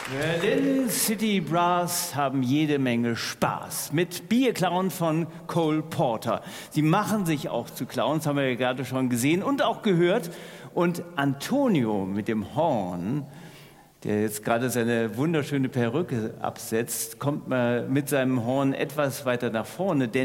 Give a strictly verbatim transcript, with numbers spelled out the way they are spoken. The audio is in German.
Berlin City Brass haben jede Menge Spaß mit Bierklauen von Cole Porter. Sie machen sich auch zu Clowns, haben wir ja gerade schon gesehen und auch gehört. Und Antonio mit dem Horn, der jetzt gerade seine wunderschöne Perücke absetzt, kommt mal mit seinem Horn etwas weiter nach vorne, denn